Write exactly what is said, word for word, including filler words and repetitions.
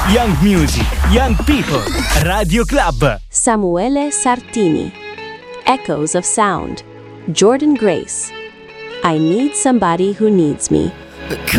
Young music, young people. Radio Club. Samuele Sartini. Echoes of Sound. Jordan Grace. I Need Somebody Who Needs Me.